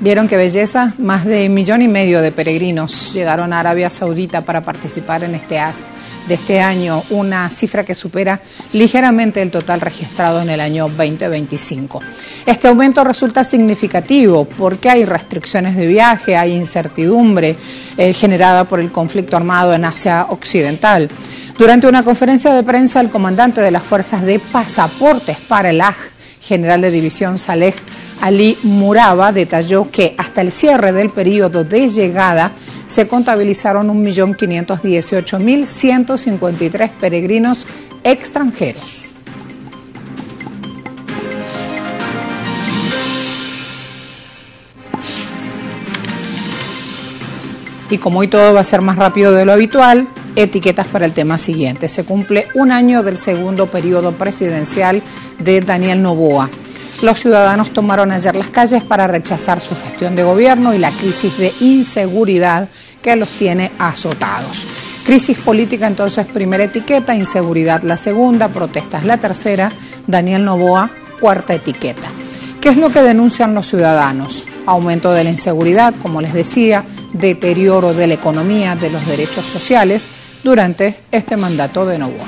¿Vieron qué belleza? Más de 1,5 millones de peregrinos llegaron a Arabia Saudita para participar en este haz de este año, una cifra que supera ligeramente el total registrado en el año 2025. Este aumento resulta significativo porque hay restricciones de viaje, hay incertidumbre generada por el conflicto armado en Asia Occidental. Durante una conferencia de prensa, el comandante de las fuerzas de pasaportes para el Hajj, general de división Saleh Ali Muraba, detalló que hasta el cierre del periodo de llegada se contabilizaron 1.518.153 peregrinos extranjeros. Y como hoy todo va a ser más rápido de lo habitual, etiquetas para el tema siguiente. Se cumple 1 año del segundo periodo presidencial de Daniel Noboa. Los ciudadanos tomaron ayer las calles para rechazar su gestión de gobierno y la crisis de inseguridad que los tiene azotados. Crisis política, entonces, primera etiqueta, inseguridad la segunda, protestas la tercera, Daniel Noboa, cuarta etiqueta. ¿Qué es lo que denuncian los ciudadanos? Aumento de la inseguridad, como les decía, deterioro de la economía, de los derechos sociales durante este mandato de Noboa.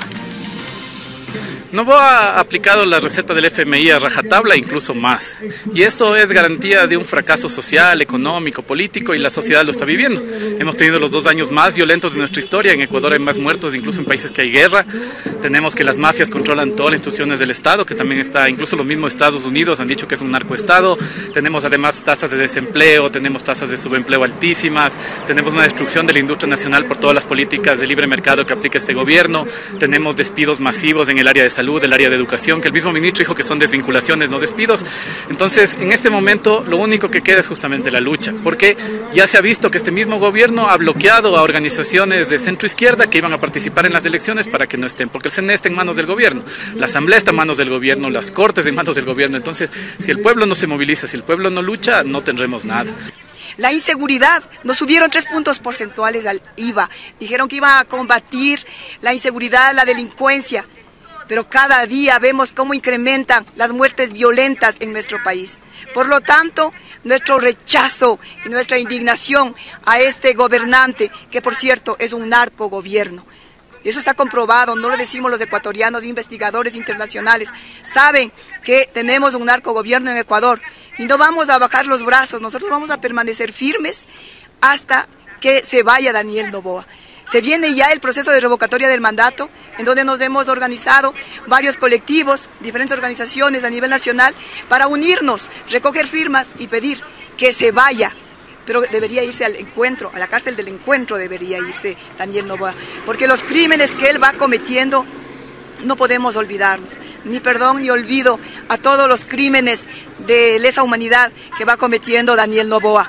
Noboa ha aplicado la receta del FMI a rajatabla, incluso más. Y eso es garantía de un fracaso social, económico, político, y la sociedad lo está viviendo. Hemos tenido los 2 años más violentos de nuestra historia. En Ecuador hay más muertos, incluso en países que hay guerra. Tenemos que las mafias controlan todas las instituciones del Estado, que también está, incluso los mismos Estados Unidos han dicho que es un narcoestado. Tenemos además tasas de desempleo, tenemos tasas de subempleo altísimas, tenemos una destrucción de la industria nacional por todas las políticas de libre mercado que aplica este gobierno. Tenemos despidos masivos en el área de salud, del área de educación, que el mismo ministro dijo que son desvinculaciones, no despidos. Entonces, en este momento, lo único que queda es justamente la lucha, porque ya se ha visto que este mismo gobierno ha bloqueado a organizaciones de centro izquierda que iban a participar en las elecciones para que no estén, porque el CNE está en manos del gobierno, la asamblea está en manos del gobierno, las cortes en manos del gobierno. Entonces, si el pueblo no se moviliza, si el pueblo no lucha, no tendremos nada. La inseguridad, nos subieron 3 puntos porcentuales al IVA, dijeron que iba a combatir la inseguridad, la delincuencia, pero cada día vemos cómo incrementan las muertes violentas en nuestro país. Por lo tanto, nuestro rechazo y nuestra indignación a este gobernante, que por cierto es un narcogobierno. Eso está comprobado, no lo decimos los ecuatorianos, investigadores internacionales. Saben que tenemos un narcogobierno en Ecuador y no vamos a bajar los brazos, nosotros vamos a permanecer firmes hasta que se vaya Daniel Noboa. Se viene ya el proceso de revocatoria del mandato, en donde nos hemos organizado varios colectivos, diferentes organizaciones a nivel nacional, para unirnos, recoger firmas y pedir que se vaya. Pero debería irse al encuentro, a la cárcel del encuentro debería irse Daniel Noboa, porque los crímenes que él va cometiendo no podemos olvidarnos. Ni perdón ni olvido a todos los crímenes de lesa humanidad que va cometiendo Daniel Noboa.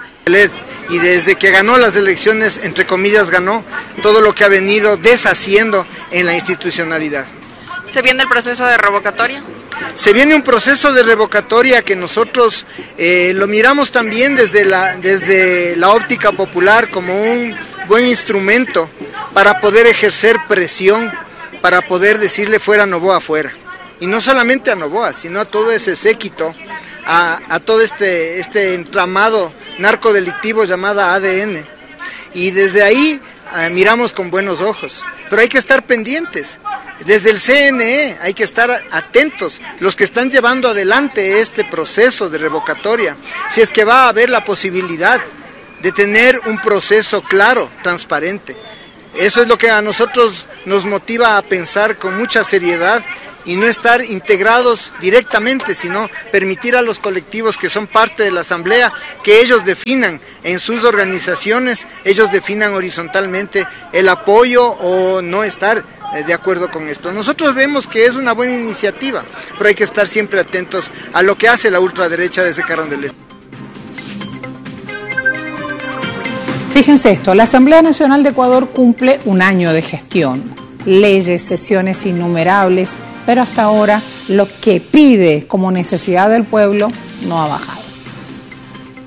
Y desde que ganó las elecciones, entre comillas ganó, todo lo que ha venido deshaciendo en la institucionalidad. ¿Se viene el proceso de revocatoria? Se viene un proceso de revocatoria que nosotros lo miramos también desde la óptica popular como un buen instrumento para poder ejercer presión, para poder decirle fuera Noboa fuera. Y no solamente a Noboa, sino a todo ese séquito, a todo este entramado narcodelictivo llamada ADN. Y desde ahí miramos con buenos ojos, pero hay que estar pendientes. Desde el CNE hay que estar atentos, los que están llevando adelante este proceso de revocatoria, si es que va a haber la posibilidad de tener un proceso claro, transparente. Eso es lo que a nosotros nos motiva a pensar con mucha seriedad y no estar integrados directamente, sino permitir a los colectivos que son parte de la asamblea que ellos definan en sus organizaciones, ellos definan horizontalmente el apoyo o no estar de acuerdo con esto. Nosotros vemos que es una buena iniciativa, pero hay que estar siempre atentos a lo que hace la ultraderecha desde Carondelet. Fíjense esto, la Asamblea Nacional de Ecuador cumple 1 año de gestión, leyes, sesiones innumerables, pero hasta ahora lo que pide como necesidad del pueblo no ha bajado.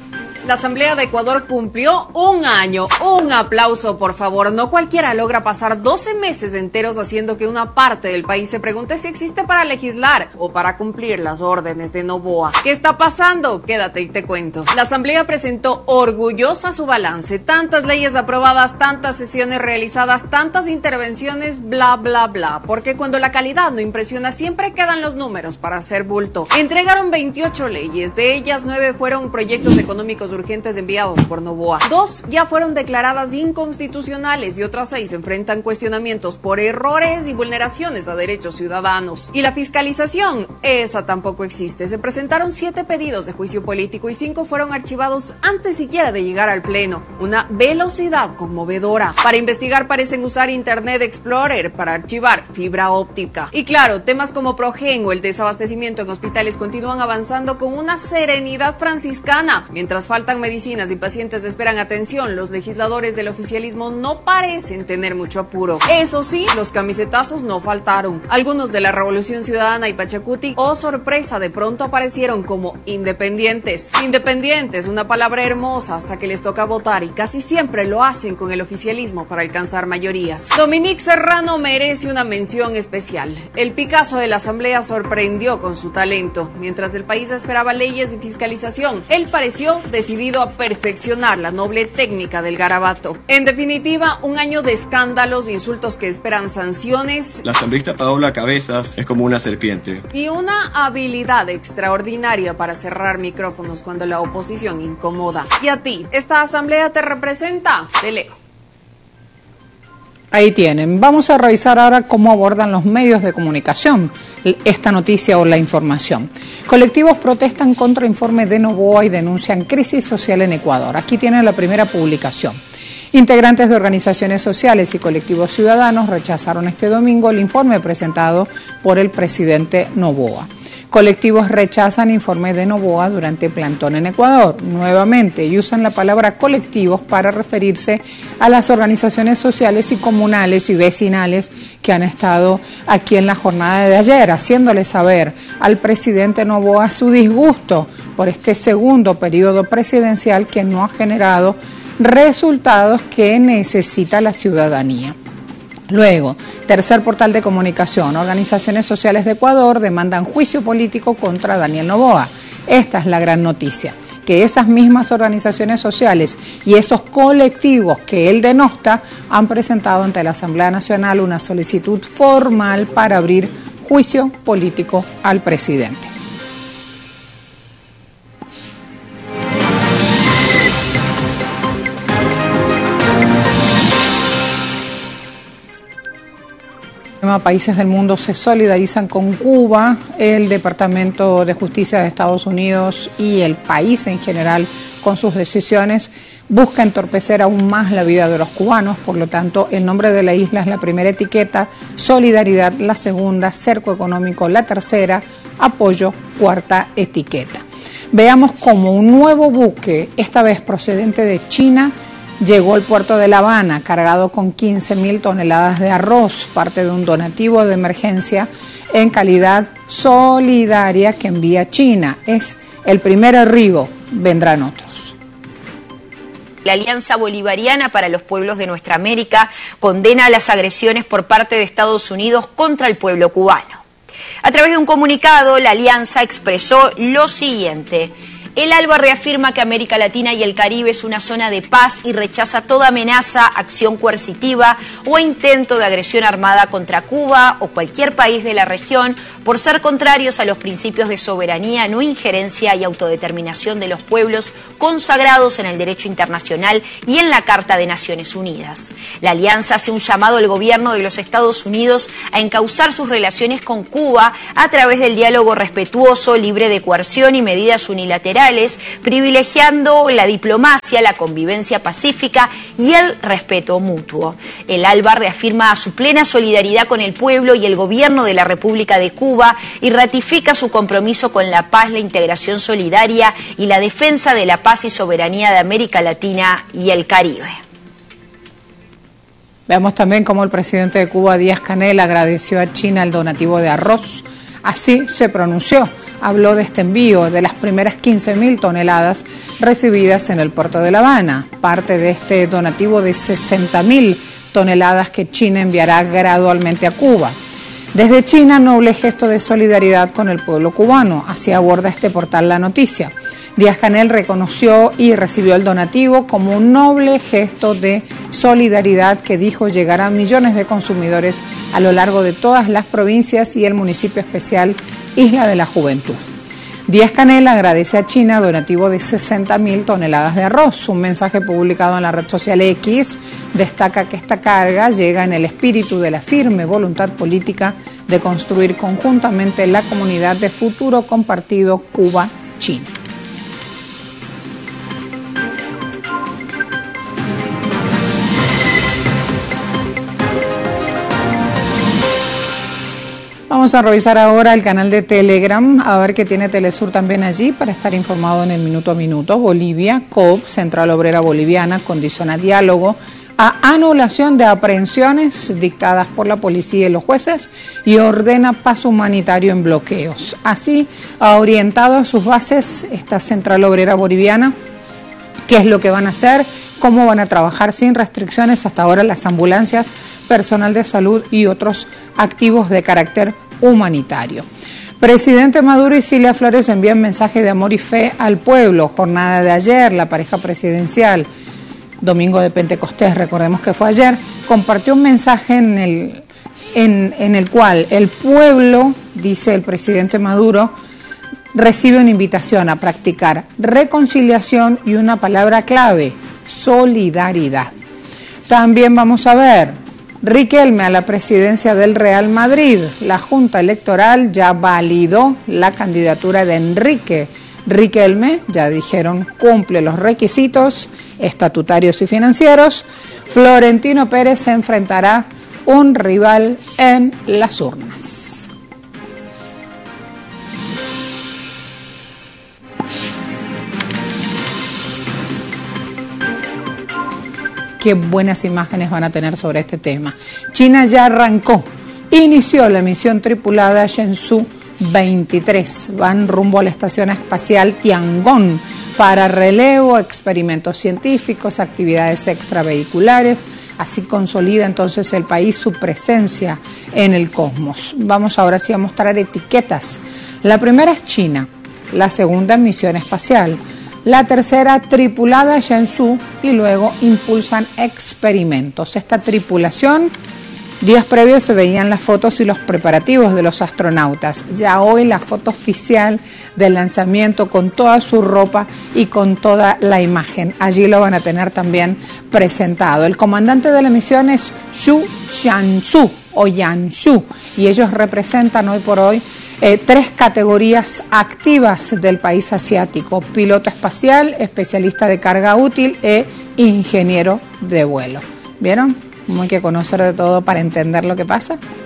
La Asamblea de Ecuador cumplió un año. Un aplauso, por favor. No cualquiera logra pasar 12 meses enteros haciendo que una parte del país se pregunte si existe para legislar o para cumplir las órdenes de Noboa. ¿Qué está pasando? Quédate y te cuento. La Asamblea presentó orgullosa su balance. Tantas leyes aprobadas, tantas sesiones realizadas, tantas intervenciones, bla, bla, bla. Porque cuando la calidad no impresiona, siempre quedan los números para hacer bulto. Entregaron 28 leyes. De ellas, 9 fueron proyectos económicos urgentes enviados por Noboa. 2 ya fueron declaradas inconstitucionales y otras 6 enfrentan cuestionamientos por errores y vulneraciones a derechos ciudadanos. Y la fiscalización, esa tampoco existe. Se presentaron 7 pedidos de juicio político y 5 fueron archivados antes siquiera de llegar al pleno. Una velocidad conmovedora. Para investigar parecen usar Internet Explorer, para archivar fibra óptica. Y claro, temas como Progen o el desabastecimiento en hospitales continúan avanzando con una serenidad franciscana. Mientras faltan medicinas y pacientes esperan atención, los legisladores del oficialismo no parecen tener mucho apuro. Eso sí, los camisetazos no faltaron. Algunos de la Revolución Ciudadana y Pachacuti, oh sorpresa, de pronto aparecieron como independientes. Independientes, una palabra hermosa hasta que les toca votar y casi siempre lo hacen con el oficialismo para alcanzar mayorías. Dominique Serrano merece una mención especial. El Picasso de la Asamblea sorprendió con su talento. Mientras el país esperaba leyes y fiscalización, él pareció decidido a perfeccionar la noble técnica del garabato. En definitiva, un año de escándalos, insultos que esperan sanciones. La asambleísta Paola Cabezas es como una serpiente. Y una habilidad extraordinaria para cerrar micrófonos cuando la oposición incomoda. ¿Y a ti? ¿Esta asamblea te representa? Te leo. Ahí tienen. Vamos a revisar ahora cómo abordan los medios de comunicación esta noticia o la información. Colectivos protestan contra informe de Noboa y denuncian crisis social en Ecuador. Aquí tienen la primera publicación. Integrantes de organizaciones sociales y colectivos ciudadanos rechazaron este domingo el informe presentado por el presidente Noboa. Colectivos rechazan informe de Noboa durante plantón en Ecuador, nuevamente, y usan la palabra colectivos para referirse a las organizaciones sociales y comunales y vecinales que han estado aquí en la jornada de ayer, haciéndole saber al presidente Noboa su disgusto por este segundo periodo presidencial que no ha generado resultados que necesita la ciudadanía. Luego, tercer portal de comunicación, organizaciones sociales de Ecuador demandan juicio político contra Daniel Noboa. Esta es la gran noticia, que esas mismas organizaciones sociales y esos colectivos que él denosta han presentado ante la Asamblea Nacional una solicitud formal para abrir juicio político al presidente. Países del mundo se solidarizan con Cuba, el Departamento de Justicia de Estados Unidos y el país en general con sus decisiones busca entorpecer aún más la vida de los cubanos. Por lo tanto, el nombre de la isla es la primera etiqueta, solidaridad la segunda, cerco económico la tercera, apoyo cuarta etiqueta. Veamos cómo un nuevo buque, esta vez procedente de China, llegó al puerto de La Habana cargado con 15.000 toneladas de arroz, parte de un donativo de emergencia en calidad solidaria que envía China. Es el primer arribo, vendrán otros. La Alianza Bolivariana para los Pueblos de Nuestra América condena las agresiones por parte de Estados Unidos contra el pueblo cubano. A través de un comunicado, la Alianza expresó lo siguiente: el ALBA reafirma que América Latina y el Caribe es una zona de paz y rechaza toda amenaza, acción coercitiva o intento de agresión armada contra Cuba o cualquier país de la región por ser contrarios a los principios de soberanía, no injerencia y autodeterminación de los pueblos consagrados en el derecho internacional y en la Carta de Naciones Unidas. La Alianza hace un llamado al gobierno de los Estados Unidos a encauzar sus relaciones con Cuba a través del diálogo respetuoso, libre de coerción y medidas unilaterales, privilegiando la diplomacia, la convivencia pacífica y el respeto mutuo. El ALBA reafirma su plena solidaridad con el pueblo y el gobierno de la República de Cuba y ratifica su compromiso con la paz, la integración solidaria y la defensa de la paz y soberanía de América Latina y el Caribe. Veamos también cómo el presidente de Cuba, Díaz-Canel, agradeció a China el donativo de arroz. Así se pronunció habló de este envío de las primeras 15.000 toneladas recibidas en el puerto de La Habana, parte de este donativo de 60.000 toneladas que China enviará gradualmente a Cuba. Desde China, noble gesto de solidaridad con el pueblo cubano, así aborda este portal La Noticia. Díaz-Canel reconoció y recibió el donativo como un noble gesto de solidaridad que dijo llegará a millones de consumidores a lo largo de todas las provincias y el municipio especial Isla de la Juventud. Díaz-Canel agradece a China donativo de 60.000 toneladas de arroz. Un mensaje publicado en la red social X destaca que esta carga llega en el espíritu de la firme voluntad política de construir conjuntamente la comunidad de futuro compartido Cuba-China. Vamos a revisar ahora el canal de Telegram, a ver qué tiene Telesur también allí para estar informado en el minuto a minuto. Bolivia, COP, Central Obrera Boliviana, condiciona diálogo a anulación de aprehensiones dictadas por la policía y los jueces y ordena paso humanitario en bloqueos. Así ha orientado a sus bases esta Central Obrera Boliviana, qué es lo que van a hacer, cómo van a trabajar sin restricciones hasta ahora las ambulancias, personal de salud y otros activos de carácter humanitario. Presidente Maduro y Cilia Flores envían mensaje de amor y fe al pueblo. Jornada de ayer, la pareja presidencial, domingo de Pentecostés, recordemos que fue ayer, compartió un mensaje en el cual el pueblo, dice el presidente Maduro, recibe una invitación a practicar reconciliación y una palabra clave, solidaridad. También vamos a ver Riquelme a la presidencia del Real Madrid. La Junta Electoral ya validó la candidatura de Enrique Riquelme, ya dijeron, cumple los requisitos estatutarios y financieros. Florentino Pérez se enfrentará a un rival en las urnas. Qué buenas imágenes van a tener sobre este tema. China ya arrancó, inició la misión tripulada Shenzhou 23. Van rumbo a la estación espacial Tiangong para relevo, experimentos científicos, actividades extravehiculares. Así consolida entonces el país su presencia en el cosmos. Vamos ahora sí a mostrar etiquetas. La primera es China, la segunda misión espacial. La tercera, tripulada Shenzhou, y luego impulsan experimentos. Esta tripulación, días previos se veían las fotos y los preparativos de los astronautas. Ya hoy la foto oficial del lanzamiento con toda su ropa y con toda la imagen. Allí lo van a tener también presentado. El comandante de la misión es Xu Xianxu o Yanshu y ellos representan hoy por hoy 3 categorías activas del país asiático: piloto espacial, especialista de carga útil e ingeniero de vuelo. ¿Vieron? Como hay que conocer de todo para entender lo que pasa.